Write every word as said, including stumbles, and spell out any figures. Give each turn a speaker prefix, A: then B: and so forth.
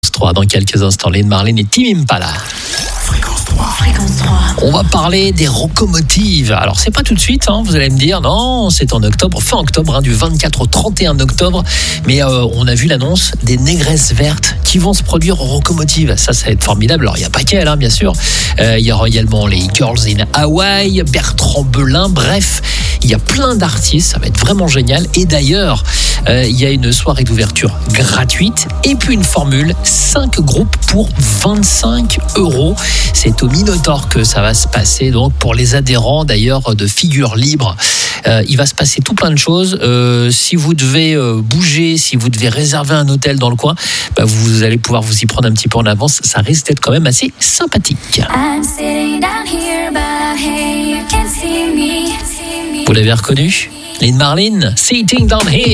A: trois, dans quelques instants, Lynn Marlin et Tim Impala.
B: Fréquence trois. Fréquence trois.
A: On va parler des rocomotives. Alors, c'est pas tout de suite, hein, vous allez me dire, non, c'est en octobre, fin octobre, hein, du vingt-quatre au trente et un octobre. Mais euh, on a vu l'annonce des négresses vertes qui vont se produire aux rocomotives. Ça, ça va être formidable. Alors, il n'y a pas qu'elle, hein, bien sûr. Euh, il y aura également les Girls in Hawaii, Bertrand Belin, bref, il y a plein d'artistes, ça va être vraiment génial. Et d'ailleurs, euh, il y a une soirée d'ouverture gratuite et puis une formule, cinq groupes pour vingt-cinq euros. C'est au Minotaur que ça va se passer, donc pour les adhérents d'ailleurs de Figure Libre. Euh, il va se passer tout plein de choses. Euh, si vous devez euh, bouger, si vous devez réserver un hôtel dans le coin, bah, vous allez pouvoir vous y prendre un petit peu en avance. Ça risque d'être quand même assez sympathique. Vous l'avez reconnu ? Lynn Marlin, Sitting Down Here.